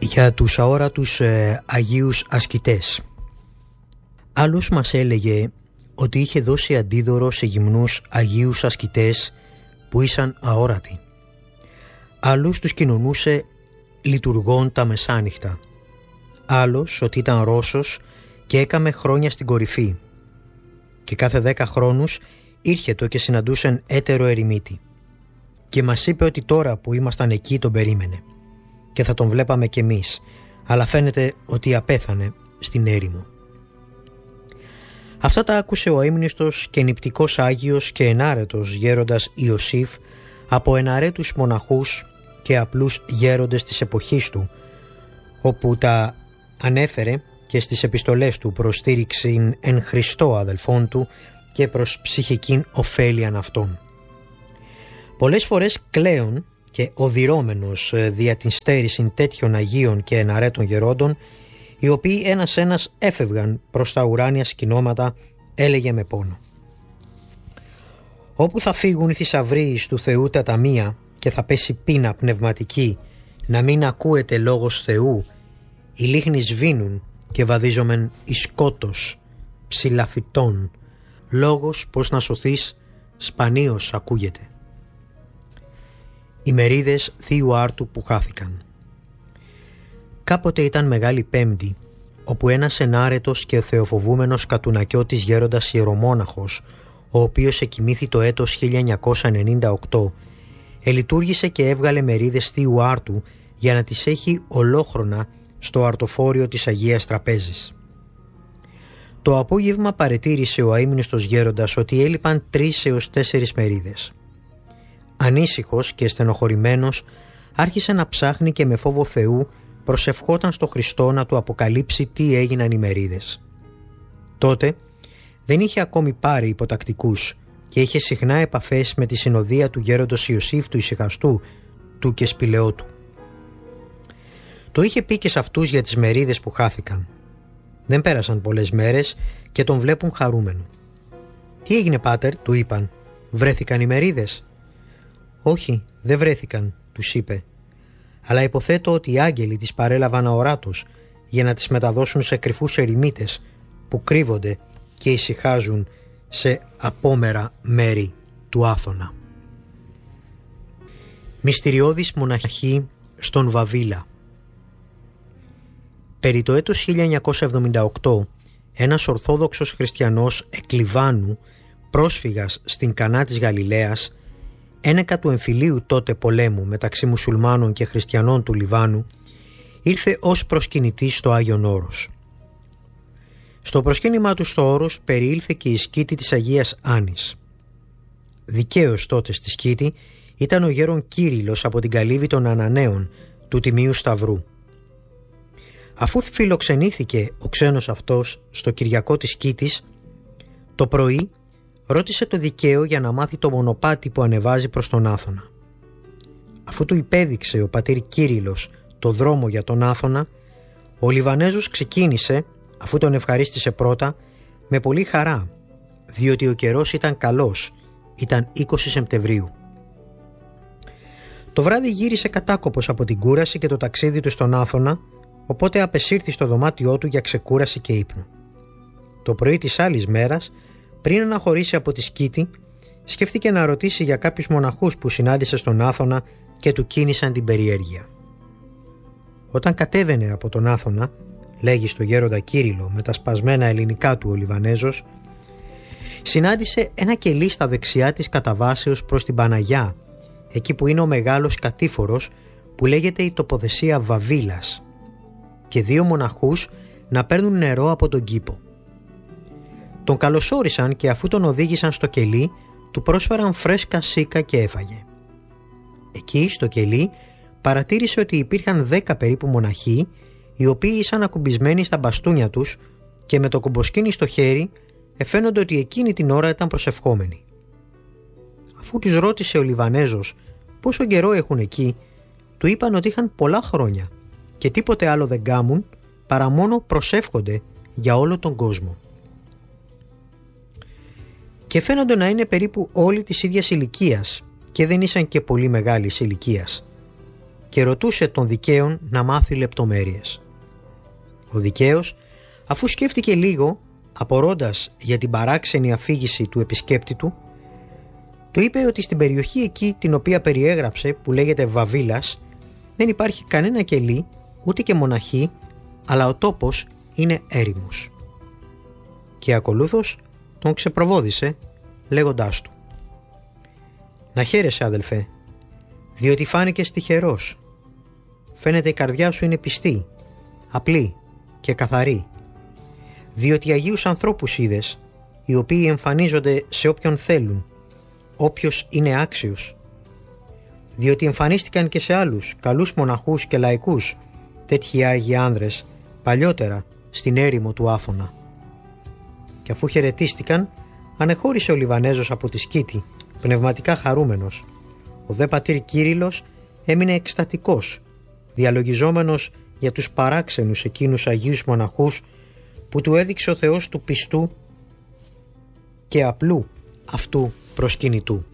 για τους αόρατους Αγίους ασκητές. Άλλος μας έλεγε ότι είχε δώσει αντίδωρο σε γυμνούς Αγίους ασκητές που ήσαν αόρατοι. Άλλους τους κοινωνούσε λειτουργών τα μεσάνυχτα. Άλλος ότι ήταν Ρώσος και έκαμε χρόνια στην κορυφή. Και κάθε 10 χρόνους ήρχετο και συναντούσαν έτερο ερημίτη. Και μας είπε ότι τώρα που ήμασταν εκεί τον περίμενε. Και θα τον βλέπαμε κι εμείς, αλλά φαίνεται ότι απέθανε στην έρημο. Αυτά τα άκουσε ο αείμνηστος και νηπτικός Άγιος και ενάρετος γέροντας Ιωσήφ από εναρέτους μοναχούς και απλούς γέροντες της εποχής του, όπου τα ανέφερε και στις επιστολές του προς στήριξην εν Χριστώ αδελφών του και προς ψυχικήν ωφέλιαν αυτών. Πολλές φορές κλαίων και οδυρώμενος δια την στέρησιν τέτοιων Αγίων και εναρέτων γερόντων, οι οποίοι ένας-ένας έφευγαν προς τα ουράνια σκηνώματα, έλεγε με πόνο: «Όπου θα φύγουν οι θησαυροί του Θεού τα ταμεία και θα πέσει πείνα πνευματική, να μην ακούεται λόγος Θεού, οι λίχνοι σβήνουν και βαδίζομεν εις σκότος ψηλαφιτών, λόγος πως να σωθείς σπανίως ακούγεται». Οι μερίδες Θείου Άρτου που χάθηκαν. Κάποτε ήταν Μεγάλη Πέμπτη, όπου ένας ενάρετος και θεοφοβούμενος κατουνακιώτης γέροντας ιερομόναχος, ο οποίος εκοιμήθη το έτος 1998, ελειτουργήσε και έβγαλε μερίδες Θείου Άρτου για να τις έχει ολόχρονα στο αρτοφόριο της Αγίας Τραπέζης. Το απόγευμα παρετήρησε ο αείμνηστος γέροντας ότι έλειπαν 3 έως 4 μερίδες. Ανήσυχος και στενοχωρημένος, άρχισε να ψάχνει και με φόβο Θεού προσευχόταν στο Χριστό να του αποκαλύψει τι έγιναν οι μερίδες. Τότε δεν είχε ακόμη πάρει υποτακτικούς και είχε συχνά επαφές με τη συνοδεία του γέροντος Ιωσήφ του Ησυχαστού του και Σπηλαιότου. Το είχε πει και σε αυτούς για τις μερίδες που χάθηκαν. Δεν πέρασαν πολλές μέρες και τον βλέπουν χαρούμενο. «Τι έγινε, πάτερ?» του είπαν. «Βρέθηκαν οι μερίδες?» «Όχι, δεν βρέθηκαν», τους είπε. «Αλλά υποθέτω ότι οι άγγελοι τις παρέλαβαν αοράτως για να τις μεταδώσουν σε κρυφούς ερημίτες που κρύβονται και ησυχάζουν σε απόμερα μέρη του Άθωνα». Μυστηριώδης μοναχή στον Βαβίλα. Περί το έτος 1978, ένας Ορθόδοξος χριστιανός εκ Λιβάνου, πρόσφυγας στην Κανά της Γαλιλαίας, ένεκα του εμφυλίου τότε πολέμου μεταξύ μουσουλμάνων και χριστιανών του Λιβάνου, ήρθε ως προσκυνητής στο Άγιον Όρος. Στο προσκύνημά του στο Όρος περιήλθε και η σκήτη της Αγίας Άνης. Δικαίος τότε στη σκήτη ήταν ο γέρον Κύριλλος από την καλύβη των Ανανέων του Τιμίου Σταυρού. Αφού φιλοξενήθηκε ο ξένος αυτός στο Κυριακό της σκήτης, το πρωί ρώτησε το δικαίο για να μάθει το μονοπάτι που ανεβάζει προς τον Άθωνα. Αφού του υπέδειξε ο πατήρ Κύριλλος το δρόμο για τον Άθωνα, ο Λιβανέζος ξεκίνησε, αφού τον ευχαρίστησε πρώτα, με πολύ χαρά, διότι ο καιρός ήταν καλός, ήταν 20 Σεπτεμβρίου. Το βράδυ γύρισε κατάκοπος από την κούραση και το ταξίδι του στον Άθωνα, οπότε απεσύρθη στο δωμάτιό του για ξεκούραση και ύπνο. Το πρωί της άλλης μέρας, πριν αναχωρήσει από τη σκήτη, σκέφτηκε να ρωτήσει για κάποιους μοναχούς που συνάντησε στον Άθωνα και του κίνησαν την περιέργεια. Όταν κατέβαινε από τον Άθωνα, λέγει στο γέροντα Κύριλλο με τα σπασμένα ελληνικά του ο Λιβανέζος, συνάντησε ένα κελί στα δεξιά της καταβάσεως προς την Παναγιά, εκεί που είναι ο μεγάλος κατήφορος που λέγεται η τοποθεσία Βαβίλας, και 2 μοναχούς να παίρνουν νερό από τον κήπο. Τον καλωσόρισαν και αφού τον οδήγησαν στο κελί, του πρόσφεραν φρέσκα σίκα και έφαγε. Εκεί στο κελί παρατήρησε ότι υπήρχαν 10 περίπου μοναχοί, οι οποίοι ήσαν ακουμπισμένοι στα μπαστούνια τους και με το κομποσκίνι στο χέρι εφαίνονται ότι εκείνη την ώρα ήταν προσευχόμενοι. Αφού τους ρώτησε ο Λιβανέζος πόσο καιρό έχουν εκεί, του είπαν ότι είχαν πολλά χρόνια και τίποτε άλλο δεν κάμουν παρά μόνο προσεύχονται για όλο τον κόσμο. Και φαίνονται να είναι περίπου όλοι της ίδιας ηλικίας και δεν ήσαν και πολύ μεγάλης ηλικίας. και ρωτούσε τον Δικαίον να μάθει λεπτομέρειες. Ο Δικαίος, αφού σκέφτηκε λίγο, απορώντας για την παράξενη αφήγηση του επισκέπτη του, του είπε ότι στην περιοχή εκεί την οποία περιέγραψε, που λέγεται Βαβίλας, δεν υπάρχει κανένα κελί, ούτε και μοναχή, αλλά ο τόπος είναι έρημος. Και ακολούθως τον ξεπροβόδισε λέγοντάς του: «Να χαίρεσαι, αδελφέ, διότι φάνηκες τυχερός. Φαίνεται η καρδιά σου είναι πιστή, απλή και καθαρή, διότι αγίους ανθρώπους είδες, οι οποίοι εμφανίζονται σε όποιον θέλουν, όποιος είναι άξιος, διότι εμφανίστηκαν και σε άλλους καλούς μοναχούς και λαϊκούς τέτοιοι άγιοι άνδρες παλιότερα στην έρημο του Άθωνα». Και αφού χαιρετίστηκαν, ανεχώρησε ο Λιβανέζος από τη σκήτη, πνευματικά χαρούμενος. Ο δε πατήρ Κύριλλος έμεινε εκστατικός, διαλογιζόμενος για τους παράξενους εκείνους αγίους μοναχούς που του έδειξε ο Θεός του πιστού και απλού αυτού προσκυνητού.